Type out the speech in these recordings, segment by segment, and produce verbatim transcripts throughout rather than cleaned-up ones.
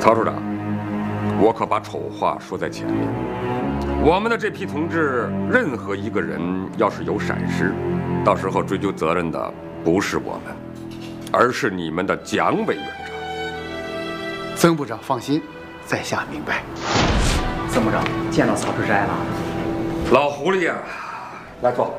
曹处长，我可把丑话说在前面。我们的这批同志，任何一个人要是有闪失，到时候追究责任的不是我们，而是你们的蒋委员长。 曾部长放心，在下明白。 曾部长见到曹志斋了。 老狐狸呀、啊，来坐。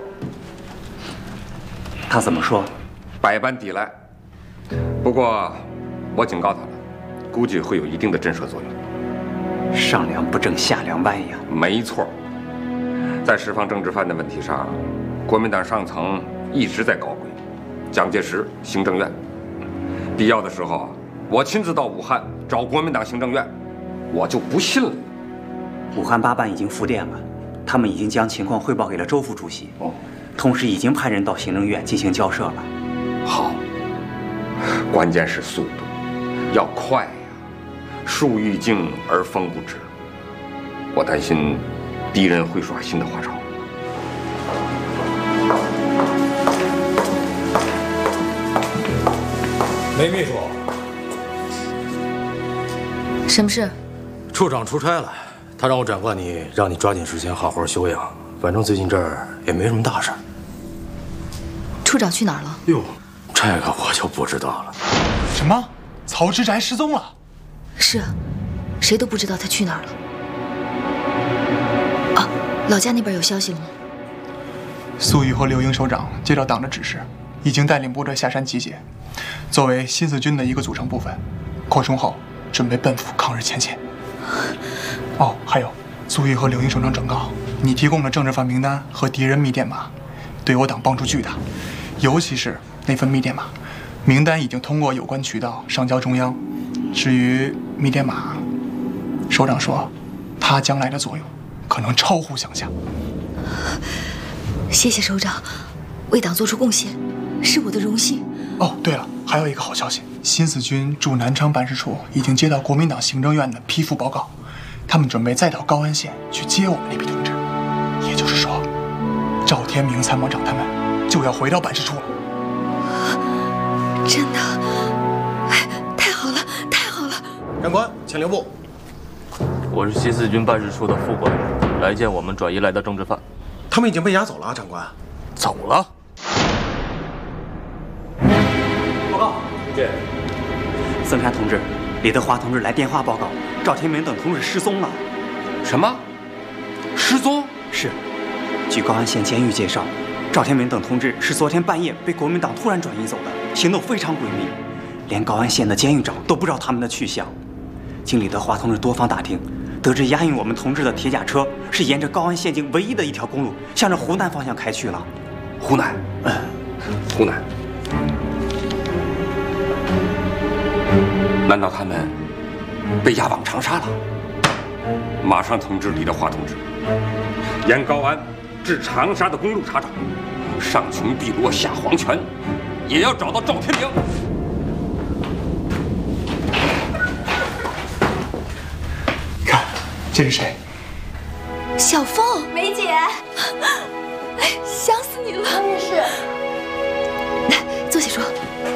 他怎么说？ 百般抵赖。不过，我警告他了，估计会有一定的震慑作用。 上梁不正下梁歪呀。 没错，在释放政治犯的问题上，国民党上层一直在搞鬼。蒋介石行政院，必要的时候，我亲自到武汉找国民党行政院，我就不信了。 武汉八办已经复电了，他们已经将情况汇报给了周副主席，哦，同时已经派人到行政院进行交涉了。 好，关键是速度，要快呀，树欲静而风不止。我担心敌人会耍新的花招。 梅秘书， 什么事？ 处长出差了，他让我转告你，让你抓紧时间好好休养。反正最近这儿也没什么大事。 处长去哪儿了？ 哟，这个我就不知道了。 什么？曹之宅失踪了？ 是啊，谁都不知道他去哪儿了。啊，老家那边有消息了吗？ 粟裕和刘英首长接到党的指示，已经带领部队下山集结，作为新四军的一个组成部分，扩充后准备奔赴抗日前线。哦，还有，粟裕和刘英首长转告，你提供的政治犯名单和敌人密电码，对我党帮助巨大，尤其是那份密电码，名单已经通过有关渠道上交中央。至于密电码，首长说，它将来的作用可能超乎想象。 谢谢首长，为党做出贡献，是我的荣幸。 哦，对了，还有一个好消息，新四军驻南昌办事处已经接到国民党行政院的批复报告，他们准备再到高安县去接我们那批同志。也就是说，赵天明参谋长他们就要回到办事处了。 真的，哎，太好了，太好了！ 长官，请留步。 我是新四军办事处的副官，来见我们转移来的政治犯。 他们已经被押走了，长官。 走了。 报告， 这， 曾山同志、李德华同志来电话报告，赵天明等同志失踪了。 什么？失踪？ 是。据高安县监狱介绍，赵天明等同志是昨天半夜被国民党突然转移走的，行动非常诡秘，连高安县的监狱长都不知道他们的去向。经李德华同志多方打听，得知押运我们同志的铁甲车是沿着高安县境唯一的一条公路，向着湖南方向开去了。 湖南，嗯，湖南。难道他们被押往长沙了？马上通知李德华同志，沿高安至长沙的公路查找，上穷碧罗下黄泉，也要找到赵天明。 看，这是谁？ 小凤， 梅姐， 哎，想死你了！ 我也是。 来，坐下说。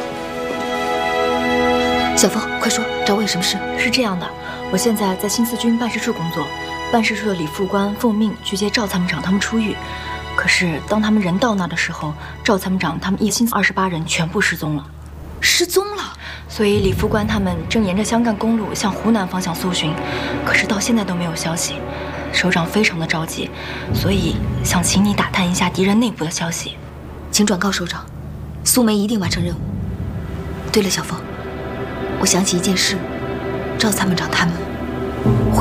小凤，快说，找我有什么事？ 是这样的，我现在在新四军办事处工作，办事处的李副官奉命去接赵参谋长他们出狱。可是当他们人到那的时候，赵参谋长他们一新二十八人全部失踪了。 失踪了？ 所以李副官他们正沿着湘赣公路向湖南方向搜寻，可是到现在都没有消息。首长非常的着急，所以想请你打探一下敌人内部的消息。 请转告首长，苏梅一定完成任务。对了，小凤，我想起一件事，赵参谋长他们